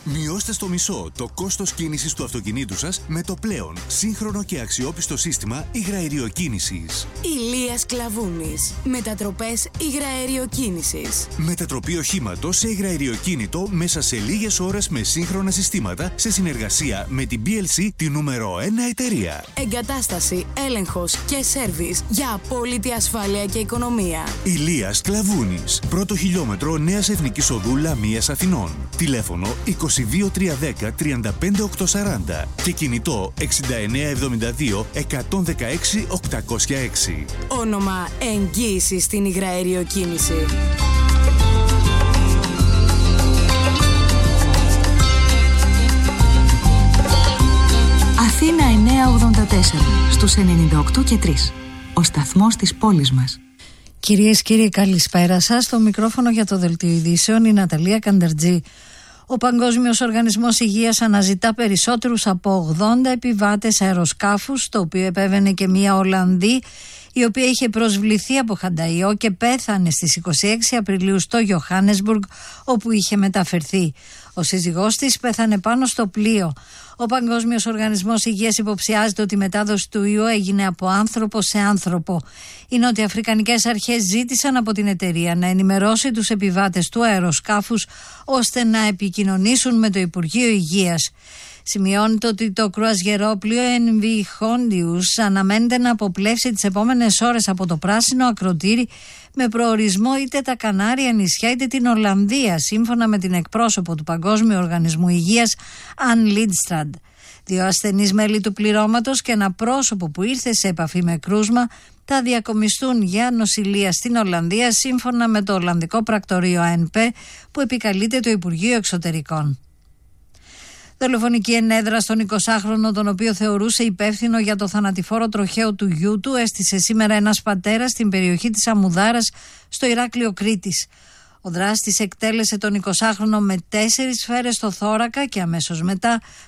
Μειώστε στο μισό το κόστος κίνησης του αυτοκινήτου σας με το πλέον σύγχρονο και αξιόπιστο σύστημα υγραεριοκίνησης. Ηλίας Κλαβούνης. Μετατροπές υγραεριοκίνησης. Μετατροπή οχήματος σε υγραεριοκίνητο μέσα σε λίγες ώρες με σύγχρονα συστήματα σε συνεργασία με την BLC, τη νούμερο 1 εταιρεία. Εγκατάσταση, έλεγχος και σέρβις για απόλυτη ασφάλεια και οικονομία. Ηλίας Κλαβούνης. Πρώτο χιλιόμετρο Νέας Εθνικής Οδού Λαμίας Αθηνών. Τηλέφωνο 22310 35840 και κινητό 6972 116 806. Όνομα εγγύηση στην υγραεριοκίνηση. Αθήνα 984 στους 98 και 3. Ο σταθμός της πόλης μας. Κυρίες και κύριοι, καλησπέρα σας. Στο μικρόφωνο για το Δελτίο Ειδήσεων η Ναταλία Κανταρτζή. Ο Παγκόσμιος Οργανισμός Υγείας αναζητά περισσότερους από 80 επιβάτες αεροσκάφους, το οποίο επέβαινε και μία Ολλανδή, η οποία είχε προσβληθεί από χανταϊό και πέθανε στις 26 Απριλίου στο Johannesburg, όπου είχε μεταφερθεί. Ο σύζυγός της πέθανε πάνω στο πλοίο. Ο Παγκόσμιος Οργανισμός Υγείας υποψιάζεται ότι η μετάδοση του ιού έγινε από άνθρωπο σε άνθρωπο. Οι νοτιοαφρικανικές αρχές ζήτησαν από την εταιρεία να ενημερώσει τους επιβάτες του αεροσκάφους ώστε να επικοινωνήσουν με το Υπουργείο Υγείας. Σημειώνεται ότι το κρουαζιερόπλοιο NV Hondius αναμένεται να αποπλέψει τις επόμενες ώρες από το πράσινο ακροτήρι με προορισμό είτε τα Κανάρια νησιά είτε την Ολλανδία, σύμφωνα με την εκπρόσωπο του Παγκόσμιου Οργανισμού Υγείας, Αν Λίντστραντ. 2 ασθενείς μέλη του πληρώματος και ένα πρόσωπο που ήρθε σε επαφή με κρούσμα θα διακομιστούν για νοσηλεία στην Ολλανδία, σύμφωνα με το Ολλανδικό πρακτορείο ANP που επικαλείται το Υπουργείο Εξωτερικών. Δολοφονική ενέδρα στον 20χρονο, τον οποίο θεωρούσε υπεύθυνο για το θανατηφόρο τροχαίο του γιού του, έστησε σήμερα ένας πατέρας στην περιοχή της Αμμουδάρας στο Ηράκλειο Κρήτης. Ο δράστης εκτέλεσε τον 20χρονο με 4 σφαίρες στο θώρακα και αμέσως μετά